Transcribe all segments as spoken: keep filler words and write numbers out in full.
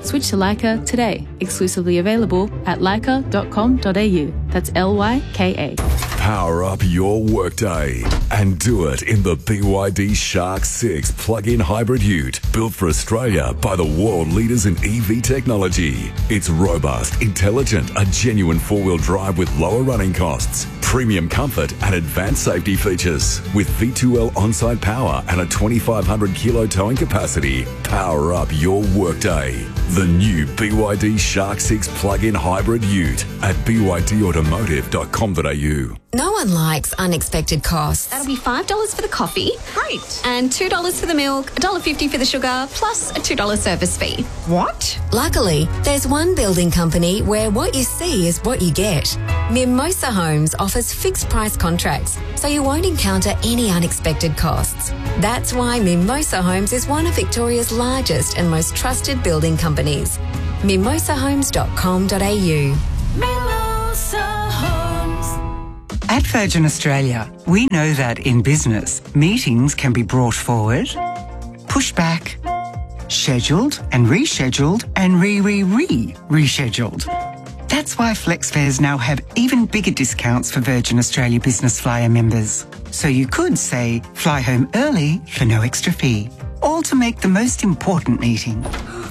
Switch to Leica today. Exclusively available at leica dot com dot a u. That's L Y K A. Power up your workday and do it in the B Y D Shark six plug-in hybrid ute, built for Australia by the world leaders in E V technology. It's robust, intelligent, a genuine four-wheel drive with lower running costs, premium comfort and advanced safety features. With V two L on-site power and a twenty-five hundred kilo towing capacity, power up your workday. The new B Y D Shark six plug-in hybrid ute at b y d automotive dot com dot a u. No one likes unexpected costs. That'll be five dollars for the coffee. Great. And two dollars for the milk, one dollar fifty for the sugar, plus a two dollars service fee. What? Luckily, there's one building company where what you see is what you get. Mimosa Homes offers fixed price contracts, so you won't encounter any unexpected costs. That's why Mimosa Homes is one of Victoria's largest and most trusted building companies. mimosa homes dot com dot a u. Mimosa Homes. At Virgin Australia, we know that in business, meetings can be brought forward, pushed back, scheduled and rescheduled and re-re-re-rescheduled. That's why FlexFares now have even bigger discounts for Virgin Australia Business Flyer members. So you could, say, fly home early for no extra fee, all to make the most important meeting.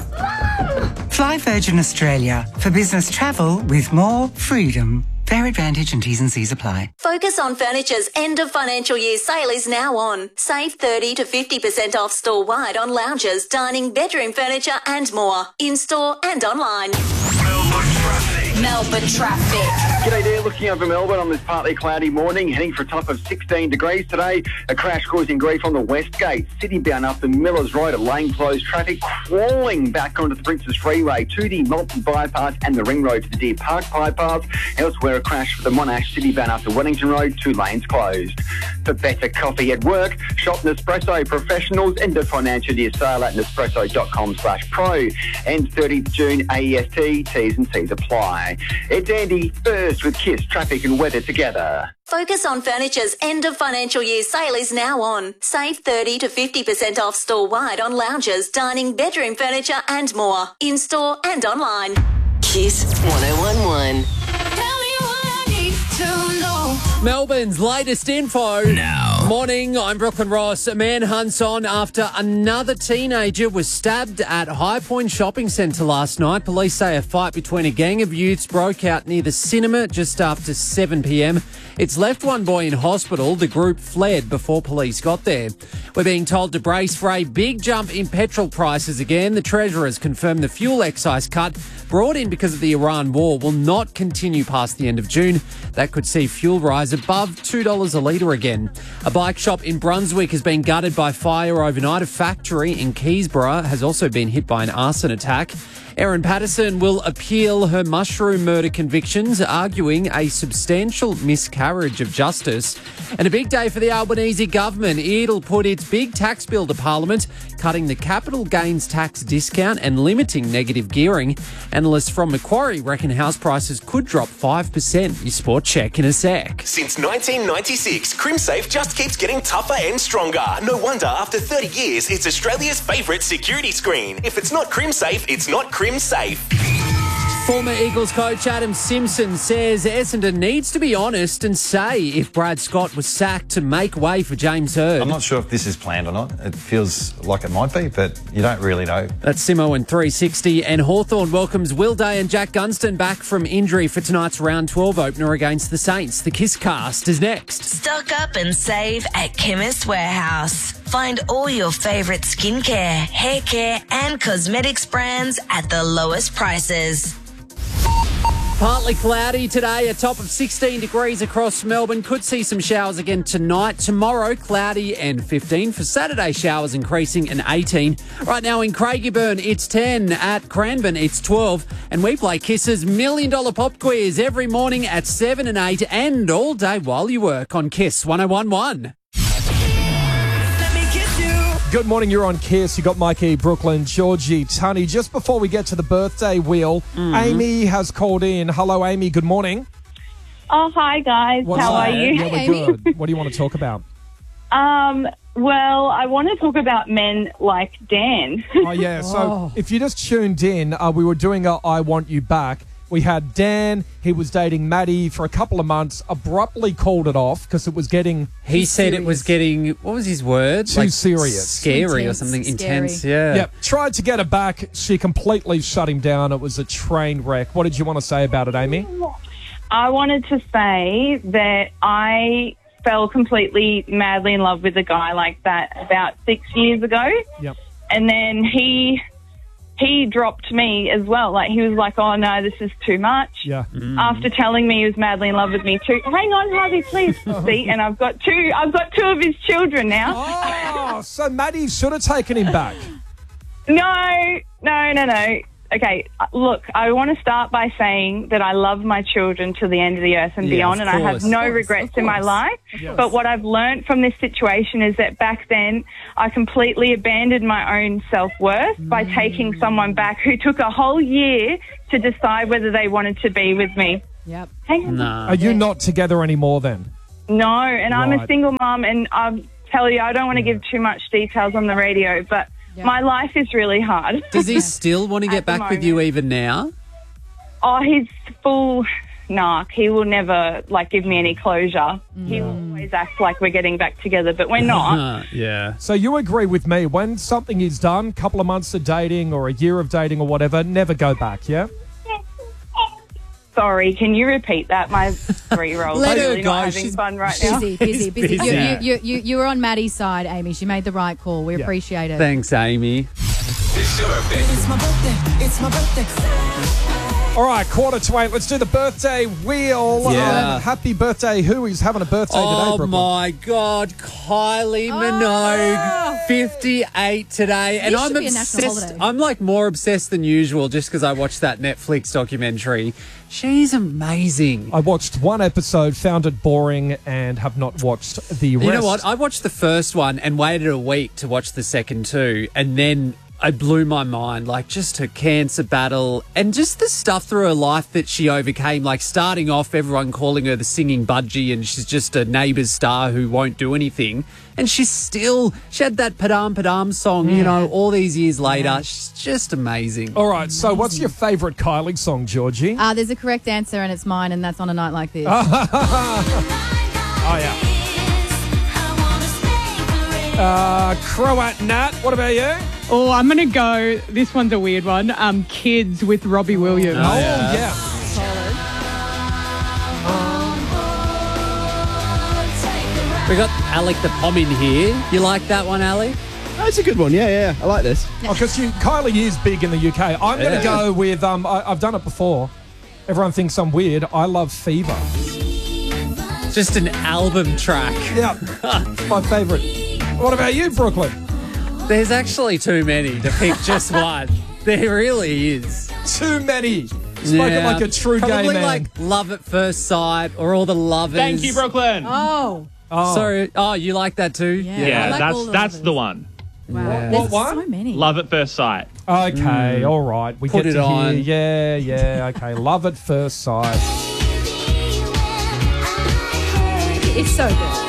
Fly Virgin Australia for business travel with more freedom. Fair advantage and T's and C's apply. Focus on Furniture's end of financial year sale is now on. Save thirty to fifty percent off store-wide on lounges, dining, bedroom furniture and more. In-store and online. Melbourne traffic. Melbourne traffic. G'day there, looking over Melbourne on this partly cloudy morning, heading for a top of sixteen degrees today. A crash causing grief on the West Gate, city-bound up the Millers Road at lane closed. Traffic crawling back onto the Princes Freeway to the Malton Bypass and the Ring Road to the Deer Park Bypass. Elsewhere, a crash for the Monash city-bound up to Wellington Road, two lanes closed. For better coffee at work, shop Nespresso Professionals. End of financial year sale at nespresso dot com slash pro. Ends thirtieth of June, A E S T, T's and C's apply. It's Andy first with Kiss Traffic and Weather together. Focus on Furniture's end of financial year sale is now on. Save thirty to fifty percent off store-wide on lounges, dining, bedroom furniture and more. In-store and online. Kiss one oh one one. Tell me what I need to know. Melbourne's latest info. Now. Morning, I'm Brooklyn Ross. Manhunt's on after another teenager was stabbed at High Point Shopping Centre last night. Police say a fight between a gang of youths broke out near the cinema just after seven p.m. It's left one boy in hospital. The group fled before police got there. We're being told to brace for a big jump in petrol prices again. The Treasurer's confirmed the fuel excise cut brought in because of the Iran war will not continue past the end of June. That could see fuel rise above two dollars a litre again. A bike shop in Brunswick has been gutted by fire overnight. A factory in Keysborough has also been hit by an arson attack. Erin Patterson will appeal her mushroom murder convictions, arguing a substantial miscarriage of justice. And a big day for the Albanese government. It'll put its big tax bill to Parliament, cutting the capital gains tax discount and limiting negative gearing. Analysts from Macquarie reckon house prices could drop five percent. Your sport check in a sec. Since nineteen ninety-six, CrimSafe just keeps getting tougher and stronger. No wonder after thirty years, it's Australia's favourite security screen. If it's not CrimSafe, it's not CrimSafe. Former Eagles coach Adam Simpson says Essendon needs to be honest and say if Brad Scott was sacked to make way for James Hird. I'm not sure if this is planned or not. It feels like it might be, but you don't really know. That's Simo and three sixty. And Hawthorn welcomes Will Day and Jack Gunston back from injury for tonight's round twelve opener against the Saints. The Kiss Cast is next. Stock up and save at Chemist Warehouse. Find all your favourite skincare, hair care and cosmetics brands at the lowest prices. Partly cloudy today, a top of sixteen degrees across Melbourne. Could see some showers again tonight. Tomorrow, cloudy and fifteen. For Saturday, showers increasing and eighteen. Right now in Craigieburn, it's ten. At Cranbourne, it's twelve. And we play Kiss's Million Dollar Pop Quiz every morning at seven and eight and all day while you work on Kiss one oh one one. Good morning, you're on Kiss. You got Mikey, Brooklyn, Georgie, Tunny. Just before we get to the birthday wheel, mm-hmm. Amy has called in. Hello, Amy. Good morning. Oh, hi, guys. What's How that? are you? Yeah, we're good. What do you want to talk about? Um, Well, I want to talk about men like Dan. Oh, yeah. So if you just tuned in, uh, we were doing a I Want You Back. We had Dan. He was dating Maddie for a couple of months, abruptly called it off because it was getting... He said it was getting, what was his word? Too serious. Scary Intense, or something. scary. Intense, yeah. Yep. Tried to get her back. She completely shut him down. It was a train wreck. What did you want to say about it, Amy? I wanted to say that I fell completely madly in love with a guy like that about six years ago. Yep. And then he he dropped me as well. Like, he was like, oh, no, this is too much. Yeah. After telling me he was madly in love with me too. Hang on, Harvey, please. See, and I've got two I've got two of his children now. Oh, so Maddie should have taken him back. No, no, no, no. Okay, uh, look, I want to start by saying that I love my children to the end of the earth and Yeah, beyond, of and I have course, no of course, regrets of in my course. life. Yes. But what I've learned from this situation is that back then I completely abandoned my own self-worth by taking someone back who took a whole year to decide whether they wanted to be with me. Yep. Hang on. Are you not together anymore then? No, and I'm a Right. single mum, and I'll tell you, I don't want to give too much details on the radio, but my life is really hard. Does he still want to get At the back with you even now? Oh, he's full narc. He will never, like, give me any closure. He will always act like we're getting back together, but we're not. yeah. So you agree with me, when something is done, couple of months of dating or a year of dating or whatever, never go back, yeah? Sorry, can you repeat that? My three-year-old Let is her really go. not having She's fun right now. Busy, busy, busy. You, you, you, you, you were on Maddie's side, Amy. She made the right call. We appreciate it. Thanks, Amy. It's your birthday. It's my birthday. It's my birthday. All right, quarter to eight. Let's do the birthday wheel. Yeah. Um, happy birthday. Who is having a birthday today, Oh Brooklyn? my God, Kylie Minogue, fifty-eight today, and This I'm should be a national obsessed. holiday. I'm like more obsessed than usual just because I watched that Netflix documentary. She's amazing. I watched one episode, found it boring, and have not watched the rest. You know what? I watched the first one and waited a week to watch the second two, and then it blew my mind. Like, just her cancer battle and just the stuff through her life that she overcame. Like, starting off, everyone calling her the singing budgie, and she's just a neighbour's star who won't do anything. And she's still, she had that Padam Padam song, you know, all these years later. She's just amazing. All right, so what's your favourite Kylie song, Georgie? Uh, there's a correct answer, and it's mine, and that's On a Night Like This. Oh, yeah. Uh, Croat Nat, what about you? Oh, I'm going to go, this one's a weird one, um, Kids with Robbie Williams. Oh, yeah. We got Alec the Pom in here. You like that one, Alec? That's a good one. Yeah, yeah. I like this. Oh, because Kylie is big in the U K. I'm going to Yeah. go with, um, I, I've done it before. Everyone thinks I'm weird. I love Fever. Just an album track. Yeah, it's my favourite. What about you, Brooklyn? There's actually too many to pick just one. There really is. Too many. Spoken like a true gay Probably man. like Love at First Sight or All the Lovers. Thank you, Brooklyn. Oh. Oh. Sorry. Oh, you like that too? Yeah, Yeah, I like that's all the that's lovers. the one. Wow. What There's one? so many. Love at first sight. Okay, all right. We Put get it to on. hear. Yeah, yeah. Okay, Love at First Sight. It's so good.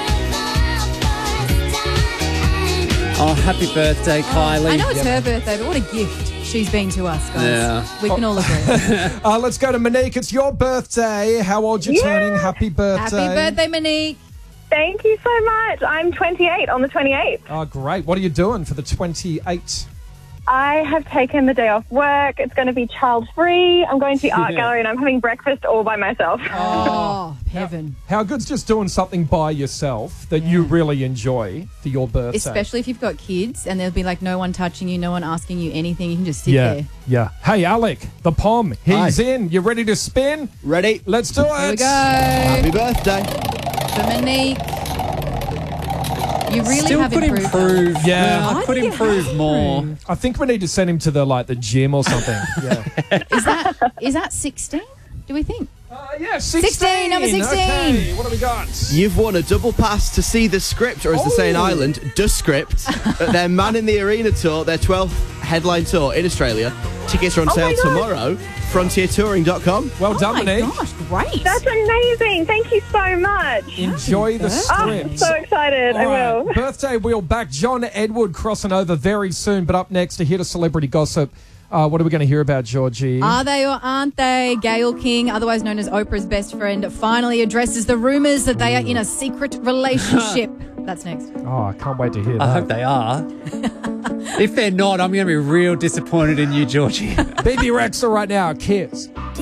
Oh, happy birthday, Kylie. I know it's her birthday, but what a gift she's been to us, guys. Yeah. We can all agree. Uh, let's go to Monique. It's your birthday. How old you Yeah. turning? Happy birthday. Happy birthday, Monique. Thank you so much. I'm twenty-eight on the twenty-eighth. Oh, great. What are you doing for the twenty-eighth? I have taken the day off work. It's going to be child-free. I'm going to the art Yeah. gallery and I'm having breakfast all by myself. Oh, heaven. How good's just doing something by yourself that you really enjoy for your birthday? Especially if you've got kids and there'll be like no one touching you, no one asking you anything. You can just sit Yeah, there. yeah. Hey, Alec, the Pom, he's in. You ready to spin? Ready? Let's do it. Here we go. Happy birthday. For Monique. You really Still have could improved. improve. Yeah. I, I could think it improve has more. improved. I think we need to send him to the like the gym or something. Yeah. Is that is that sixteen? Do we think? Uh, Yeah, sixteen. sixteen, number sixteen. Okay, what have we got? You've won a double pass to see the script, or as they say in Oh. Ireland, the script. at their Man in the Arena tour, their twelfth headline tour in Australia. Tickets are on Oh sale my God. tomorrow. frontier touring dot com. Well done, Oh my Monique. gosh, great. That's amazing. Thank you so much. Enjoy the Oh, script. so excited. All I right, will. birthday wheel back. John Edward crossing over very soon. But up next, to hit a celebrity gossip. Uh, what are we going to hear about, Georgie? Are they or aren't they? Gayle King, otherwise known as Oprah's best friend, finally addresses the rumours that they are in a secret relationship. That's next. Oh, I can't wait to hear that. I hope they are. If they're not, I'm going to be real disappointed in you, Georgie. B B Rexa right now, Kiss.